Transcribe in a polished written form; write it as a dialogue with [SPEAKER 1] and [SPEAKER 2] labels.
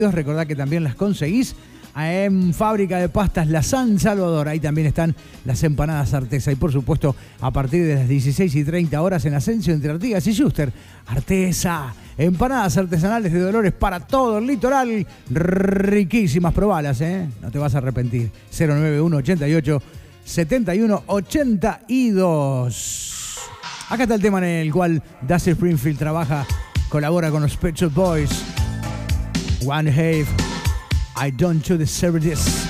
[SPEAKER 1] Recordá que también las conseguís en Fábrica de Pastas La San Salvador. Ahí también están las empanadas Artesa. Y por supuesto, a partir de las 16:30 en Asensio, entre Artigas y Schuster. Artesa, empanadas artesanales de Dolores para todo el litoral. Riquísimas, probalas, no te vas a arrepentir. 091 88 71 82. Acá está el tema en el cual Dusty Springfield colabora con los Pet Shop Boys. One Have, I don't deserve this.